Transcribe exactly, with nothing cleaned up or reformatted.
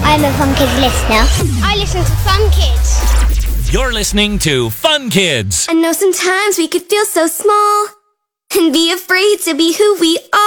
I'm a Fun Kids listener. I listen to Fun Kids. You're listening to Fun Kids. I know sometimes we could feel so small and be afraid to be who we are.